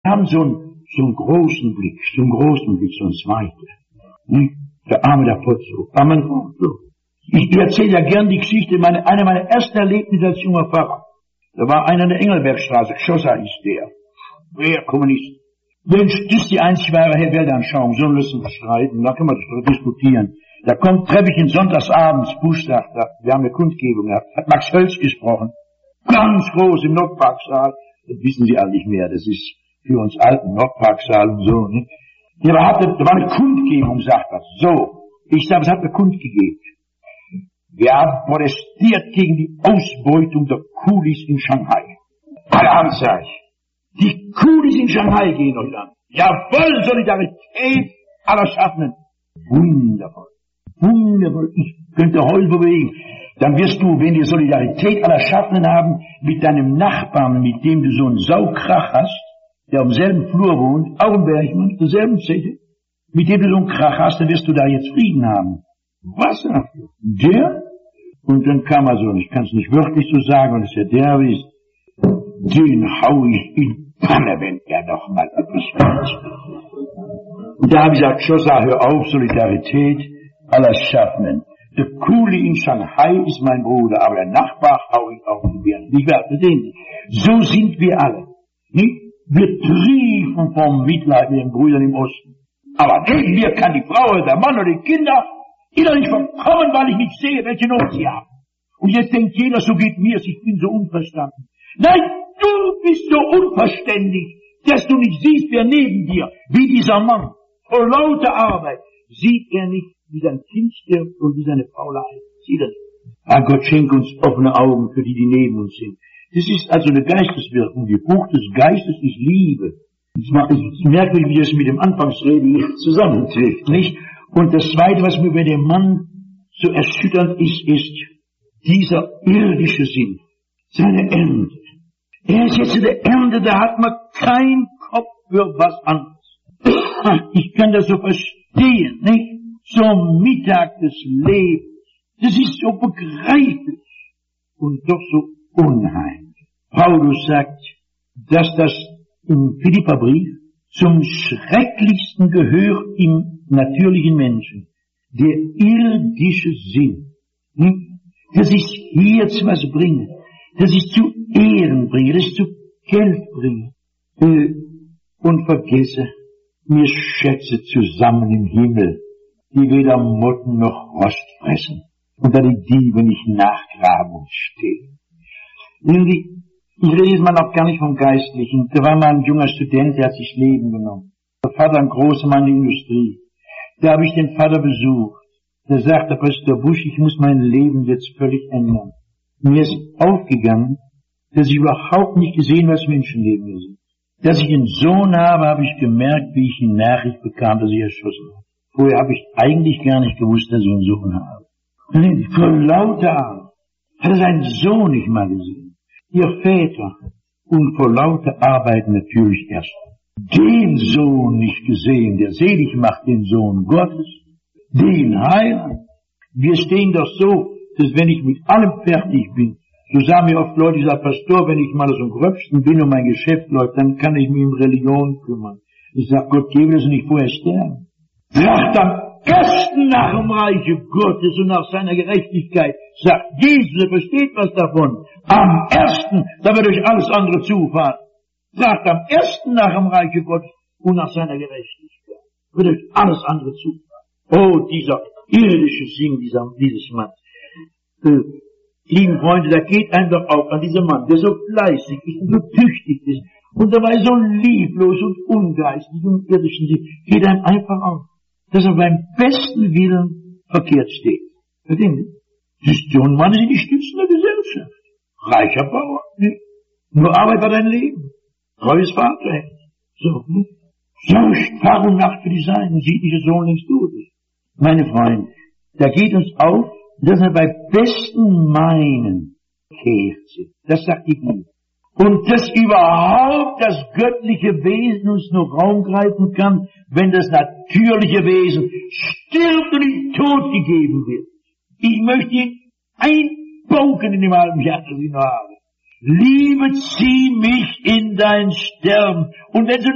haben so einen großen Blick, so einen zweiten. Der Arme der Potzo. Ich erzähle ja gern die Geschichte, einer meiner ersten Erlebnisse als junger Pfarrer. Da war einer in der Engelbergstraße, Schosser hieß der Kommunist. Mensch, das ist die einzig wahre Weltanschauung, so müssen wir streiten, da können wir das diskutieren. Da treffe ich ihn sonntagsabends, Buschtag, wir haben eine Kundgebung gehabt, hat Max Hölz gesprochen, ganz groß im Nordparksaal, das wissen Sie alle nicht mehr, das ist für uns alten Nordparksaal und so, ne? Da war eine Kundgebung, sagt er, so, ich sage, es hat eine Kundgebung. Wir haben protestiert gegen die Ausbeutung der Kulis in Shanghai. Alle Hand, sag ich. Die Kulis in Shanghai gehen euch an. Jawohl, Solidarität aller Schaffenden. Wundervoll. Wundervoll. Ich könnte Heul bewegen. Dann wirst du, wenn wir Solidarität aller Schaffenden haben, mit deinem Nachbarn, mit dem du so einen Saukrach hast, der am selben Flur wohnt, auch im Bergmann, derselben Zeche, mit dem du so einen Krach hast, dann wirst du da jetzt Frieden haben. Was sagt er? Der? Und dann kam er so, und ich kann es nicht wörtlich so sagen, weil es ja der ist, den hau ich in Panne, wenn er noch mal etwas will. Und da habe ich gesagt, Schossa, hör auf, Solidarität aller Schaffenden. Der Kuli in Shanghai ist mein Bruder, aber der Nachbar hau ich auf den Birnen. Nicht wahr? Verstehen Sie? So sind wir alle. Nicht? Wir triefen vom Mitleid mit den Brüdern im Osten. Aber neben mir kann die Frau oder der Mann oder die Kinder innerlich verkommen, weil ich nicht sehe, welche Not sie haben. Und jetzt denkt jeder, so geht mir's, ich bin so unverstanden. Nein, du bist so unverständig, dass du nicht siehst, wer neben dir, wie dieser Mann, vor lauter Arbeit, sieht er nicht, wie sein Kind stirbt und wie seine Frau leidet. Sieht er nicht. Gott schenkt uns offene Augen für die, die neben uns sind. Das ist also eine Geisteswirkung. Die Frucht des Geistes ist Liebe. Es ist merkwürdig, wie das mit dem Anfangsrede zusammenträgt, nicht? Und das Zweite, was mir bei dem Mann so erschütternd ist dieser irdische Sinn, seine Ernte. Er ist jetzt in der Ernte, da hat man keinen Kopf für was anderes. Ich kann das so verstehen, nicht? Zum Mittag des Lebens. Das ist so begreiflich und doch so unheimlich. Paulus sagt, dass das im Philipperbrief zum Schrecklichsten gehört im natürlichen Menschen. Der irdische Sinn. Das ist hier zu was bringen. Das ist zu Ehren bringen. Das ist zu Geld bringen. Und vergesse, mir Schätze zusammen im Himmel, die weder Motten noch Rost fressen und da die Diebe nicht nachgraben und stehlen. Ich rede jetzt mal noch gar nicht vom Geistlichen. Da war mal ein junger Student, der hat sich Leben genommen. Der Vater, ein großer Mann der Industrie. Da habe ich den Vater besucht. Da sagt der Pastor Busch, ich muss mein Leben jetzt völlig ändern. Mir ist aufgegangen, dass ich überhaupt nicht gesehen, was Menschenleben ist. Dass ich einen Sohn habe ich gemerkt, wie ich die Nachricht bekam, dass ich erschossen habe. Vorher habe ich eigentlich gar nicht gewusst, dass ich einen Sohn habe. Vor lauter Arbeit hat er seinen Sohn nicht mal gesehen. Ihr Väter. Und vor lauter Arbeit natürlich erst den Sohn nicht gesehen, der selig macht, den Sohn Gottes, den Heiland. Wir stehen doch so, dass wenn ich mit allem fertig bin, so sagen mir oft Leute, ich sage, Pastor, wenn ich mal so ein Gröbsten bin und mein Geschäft läuft, dann kann ich mich um Religion kümmern. Ich sage, Gott gebe, dass ich nicht vorher sterben. Sagt am ersten nach dem Reiche Gottes und nach seiner Gerechtigkeit, sagt Jesus, er versteht was davon. Am ersten, da wird euch alles andere zufallen. Sagt am ersten nach dem Reiche Gottes und nach seiner Gerechtigkeit, wird euch alles andere zufallen. Oh, dieser irdische Sinn dieses Mannes. Lieben Freunde, da geht einem doch auch an diesem Mann, der so fleißig ist und so tüchtig ist und dabei so lieblos und ungeistig und irdischen Sinn, geht einem einfach auf, dass er beim besten Willen verkehrt steht. Verstehen Sie? Das ist so ein Mann, ist die Stützen der Gesellschaft. Reicher Bauer, ne? Nur Arbeit war dein Leben. Treues Vaterherz. So, ne? Sorgt Tag und Nacht für die Seinen, sieht nicht der Sohn links durch. Meine Freunde, da geht uns auf, dass er bei besten Meinen kehrt sich. Das sagt die Bibel. Und dass überhaupt das göttliche Wesen uns nur Raum greifen kann, wenn das natürliche Wesen stirbt und in Tod gegeben wird. Ich möchte ihn einbauken in dem halben Jahr, das ich noch habe. Liebe, zieh mich in dein Sterben. Und wenn du